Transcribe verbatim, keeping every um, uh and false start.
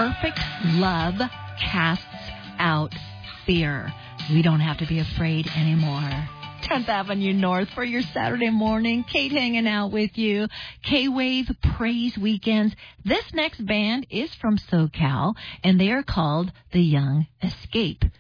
perfect love casts out fear. We don't have to be afraid anymore. tenth Avenue North for your Saturday morning. Kate hanging out with you. K-Wave Praise Weekends. This next band is from SoCal, and they are called The Young Escape.